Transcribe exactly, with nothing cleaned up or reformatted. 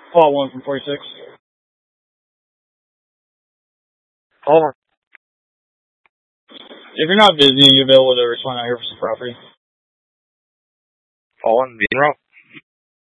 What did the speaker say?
Call one from forty-six. Hold on. If you're not busy, you're available to respond out here for some property. Call one, being route.